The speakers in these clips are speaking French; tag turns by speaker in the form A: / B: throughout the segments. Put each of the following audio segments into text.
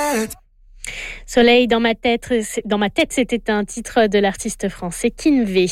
A: Soleil dans ma tête, c'était un titre de l'artiste français Kinvé.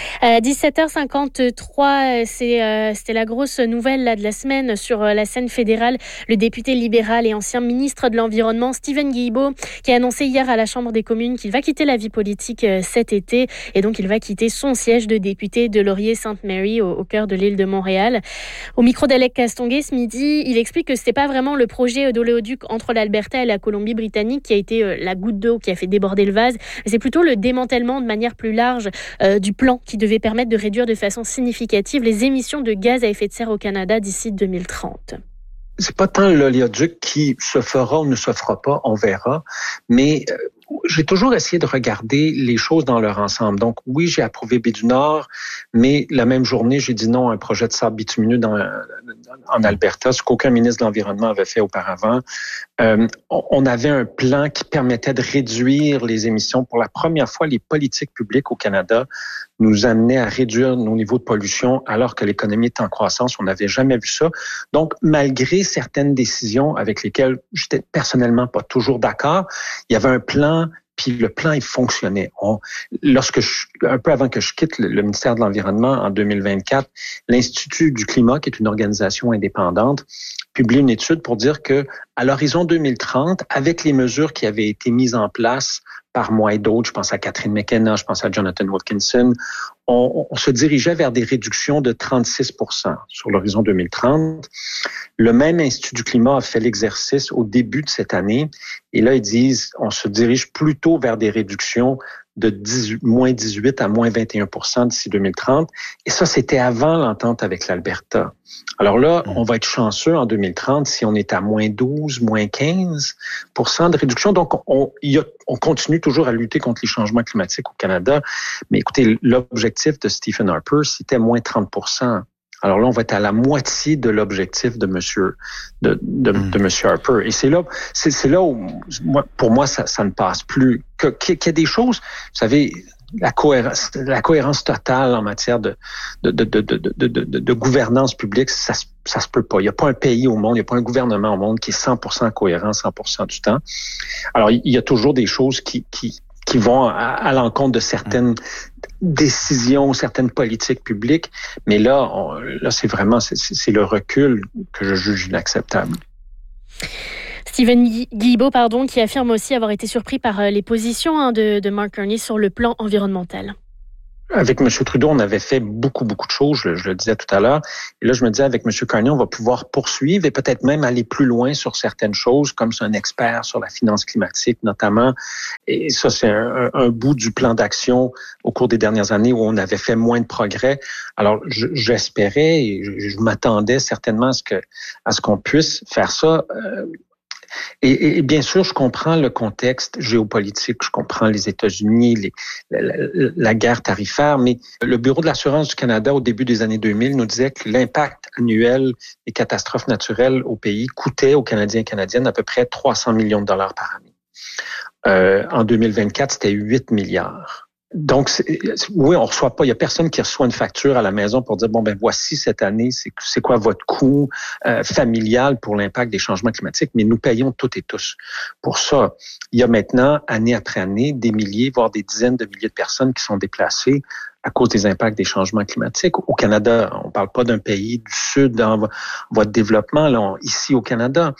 A: 17h53, c'était la grosse nouvelle là, de la semaine sur la scène fédérale. Le député libéral et ancien ministre de l'Environnement, Steven Guilbeault, qui a annoncé hier à la Chambre des communes qu'il va quitter la vie politique cet été. Et donc, il va quitter son siège de député de Laurier-Sainte-Marie au cœur de l'île de Montréal. Au micro d'Alec Castonguay ce midi, il explique que c'était pas vraiment le projet d'oléoduc entre l'Alberta et la Colombie-Britannique qui a été la goutte d'eau qui a fait déborder le vase. C'est plutôt le démantèlement de manière plus large du plan qui devait permettre de réduire de façon significative les émissions de gaz à effet de serre au Canada d'ici 2030.
B: C'est pas tant l'oléoduc qui se fera ou ne se fera pas, on verra, mais j'ai toujours essayé de regarder les choses dans leur ensemble. Donc oui, j'ai approuvé Baie du Nord, mais la même journée, j'ai dit non à un projet de sable bitumineux en Alberta, ce qu'aucun ministre de l'Environnement avait fait auparavant. On avait un plan qui permettait de réduire les émissions. Pour la première fois, les politiques publiques au Canada nous amenaient à réduire nos niveaux de pollution alors que l'économie est en croissance. On n'avait jamais vu ça. Donc, malgré certaines décisions avec lesquelles j'étais personnellement pas toujours d'accord, il y avait un plan. Puis le plan, il fonctionnait. Un peu avant que je quitte le ministère de l'Environnement en 2024, l'Institut du climat, qui est une organisation indépendante, publie une étude pour dire que à l'horizon 2030, avec les mesures qui avaient été mises en place par moi et d'autres, je pense à Catherine McKenna, je pense à Jonathan Wilkinson, on se dirigeait vers des réductions de 36% sur l'horizon 2030. Le même Institut du climat a fait l'exercice au début de cette année et là, ils disent on se dirige plutôt vers des réductions de moins 18 à moins 21% d'ici 2030. Et ça, c'était avant l'entente avec l'Alberta. Alors là, on va être chanceux en 2030 si on est à moins 12, moins 15% de réduction. Donc, on continue toujours à lutter contre les changements climatiques au Canada. Mais écoutez, l'objectif de Stephen Harper, c'était moins 30%. Alors là, on va être à la moitié de l'objectif de Monsieur Harper. Et c'est là où, pour moi, ça ne passe plus. Qu'il y a des choses, vous savez, la cohérence totale en matière de gouvernance publique, ça se peut pas. Il n'y a pas un pays au monde, il n'y a pas un gouvernement au monde qui est 100% cohérent 100% du temps. Alors, il y a toujours des choses qui vont à l'encontre de certaines décisions, certaines politiques publiques. Mais là, c'est vraiment le recul que je juge inacceptable.
A: Steven Guilbeault, qui affirme aussi avoir été surpris par les positions de Mark Carney sur le plan environnemental.
B: Avec M. Trudeau, on avait fait beaucoup de choses, je le disais tout à l'heure. Et là, je me disais, avec M. Carney, on va pouvoir poursuivre et peut-être même aller plus loin sur certaines choses, comme c'est un expert sur la finance climatique notamment. Et ça, c'est un bout du plan d'action au cours des dernières années où on avait fait moins de progrès. Alors, j'espérais et je m'attendais certainement à ce qu'on puisse faire ça. Et bien sûr, je comprends le contexte géopolitique, je comprends les États-Unis, la guerre tarifaire, mais le Bureau de l'assurance du Canada, au début des années 2000, nous disait que l'impact annuel des catastrophes naturelles au pays coûtait aux Canadiens et Canadiennes à peu près 300 millions de dollars par année. En 2024, c'était 8 milliards. Donc, oui, on reçoit pas. Il y a personne qui reçoit une facture à la maison pour dire voici cette année, c'est quoi votre coût familial pour l'impact des changements climatiques. Mais nous payons toutes et tous pour ça. Il y a maintenant, année après année, des milliers, voire des dizaines de milliers de personnes qui sont déplacées à cause des impacts des changements climatiques. Au Canada, on parle pas d'un pays du Sud dans votre développement, là, ici au Canada.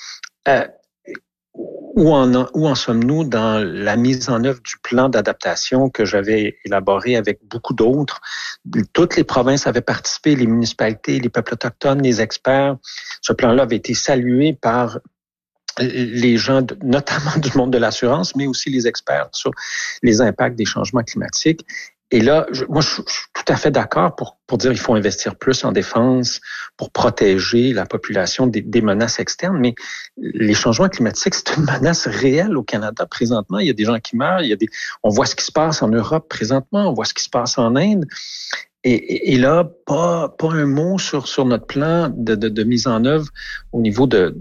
B: Où en sommes-nous dans la mise en œuvre du plan d'adaptation que j'avais élaboré avec beaucoup d'autres? Toutes les provinces avaient participé, les municipalités, les peuples autochtones, les experts. Ce plan-là avait été salué par les gens, notamment du monde de l'assurance, mais aussi les experts sur les impacts des changements climatiques. Et là, moi, je suis tout à fait d'accord pour dire qu'il faut investir plus en défense pour protéger la population des menaces externes. Mais les changements climatiques, c'est une menace réelle au Canada présentement. Il y a des gens qui meurent. On voit ce qui se passe en Europe présentement. On voit ce qui se passe en Inde. Et là, pas un mot sur notre plan de mise en œuvre au niveau de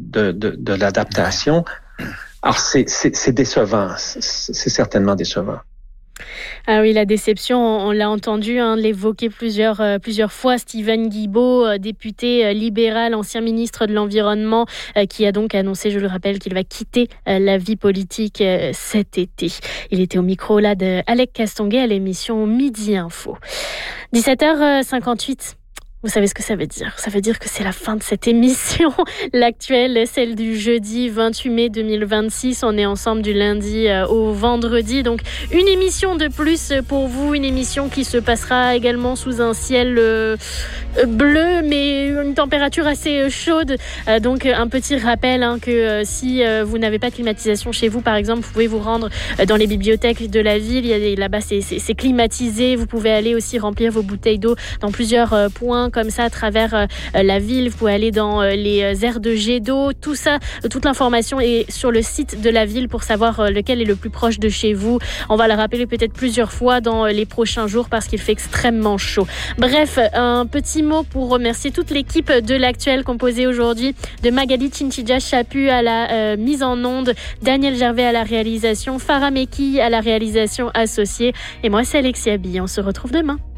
B: l'adaptation. Alors, c'est décevant. C'est certainement décevant.
A: Ah oui, la déception, on l'a entendu l'évoquer plusieurs fois. Steven Guilbeault, député libéral, ancien ministre de l'Environnement, qui a donc annoncé, je le rappelle, qu'il va quitter la vie politique cet été. Il était au micro là de Alec Castonguay à l'émission Midi Info. 17h58. Vous savez ce que ça veut dire. Ça veut dire que c'est la fin de cette émission. L'actuelle, celle du jeudi 28 mai 2026. On est ensemble du lundi au vendredi. Donc, une émission de plus pour vous. Une émission qui se passera également sous un ciel bleu, mais une température assez chaude. Donc, un petit rappel que si vous n'avez pas de climatisation chez vous, par exemple, vous pouvez vous rendre dans les bibliothèques de la ville. Là-bas, c'est climatisé. Vous pouvez aller aussi remplir vos bouteilles d'eau dans plusieurs points comme ça à travers la ville. Vous pouvez aller dans les aires de jet d'eau. Tout ça, toute l'information est sur le site de la ville pour savoir lequel est le plus proche de chez vous. On va le rappeler peut-être plusieurs fois dans les prochains jours parce qu'il fait extrêmement chaud. Bref, un petit mot pour remercier toute l'équipe de l'Actuel composée aujourd'hui de Magali Chinchidja Chapu à la mise en onde, Daniel Gervais à la réalisation, Farah Meki à la réalisation associée et moi c'est Alexia Bi. On se retrouve demain.